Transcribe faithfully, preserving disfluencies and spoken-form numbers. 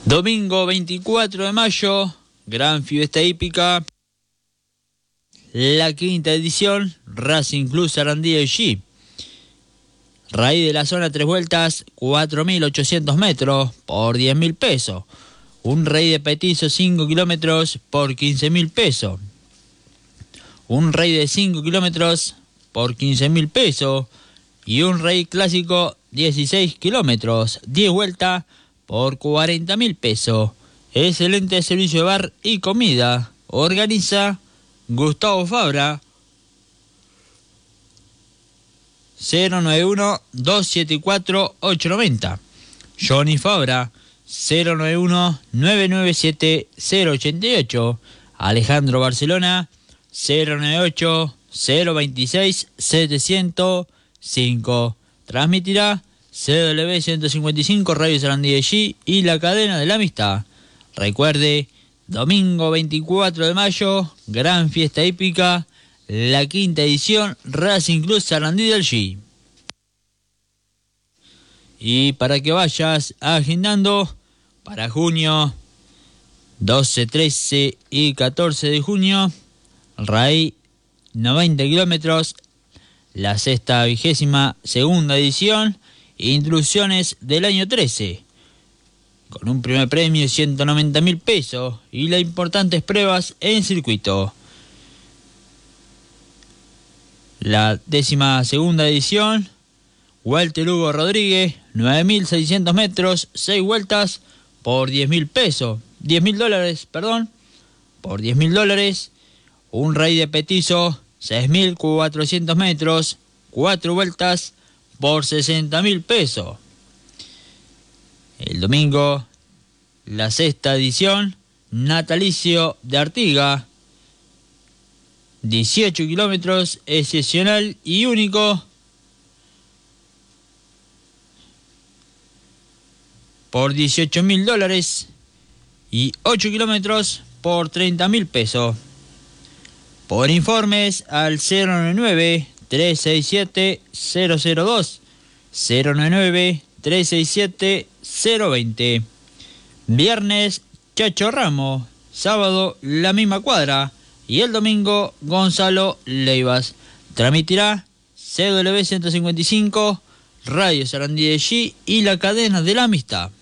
Domingo veinticuatro de mayo, gran fiesta hípica, la quinta edición, Racing Club Sarandí de G. Raíz de la zona tres vueltas, cuatro mil ochocientos metros por diez mil pesos. Un rey de petizo cinco kilómetros por quince mil pesos. Un rey de cinco kilómetros por quince mil pesos. Y un rey clásico dieciséis kilómetros, diez vueltas por cuarenta mil pesos. Excelente servicio de bar y comida. Organiza Gustavo Fabra. cero nueve uno, dos siete cuatro, ocho nueve cero. Johnny Fabra, cero nueve uno, nueve nueve siete, cero ocho ocho. Alejandro Barcelona, cero nueve ocho, cero veintiséis, setecientos cinco. Transmitirá C W ciento cincuenta y cinco Radio Sarandí de G y la cadena de la amistad. Recuerde, domingo veinticuatro de mayo, gran fiesta hípica, la quinta edición, Racing Club Sarandí del G. Y para que vayas agendando para junio, doce, trece y catorce de junio, Raíz noventa kilómetros, la sexta vigésima segunda edición, instrucciones del año trece, con un primer premio de ciento noventa mil pesos y las importantes pruebas en circuito. La décima segunda edición, Walter Hugo Rodríguez, nueve mil seiscientos metros, seis vueltas por diez mil pesos, diez mil dólares, perdón, por diez mil dólares. Un rey de petizo, seis mil cuatrocientos metros, cuatro vueltas por sesenta mil pesos. El domingo, la sexta edición, Natalicio de Artiga, dieciocho kilómetros, excepcional y único, por dieciocho mil dólares y ocho kilómetros por treinta mil pesos. Por informes al cero nueve nueve, tres seis siete, cero cero dos, cero nueve nueve, tres seis siete, cero veinte. Viernes, Chacho Ramos, sábado, la misma cuadra. Y el domingo, Gonzalo Leivas. Transmitirá C W ciento cincuenta y cinco, Radio Sarandí de G y la cadena de la amistad.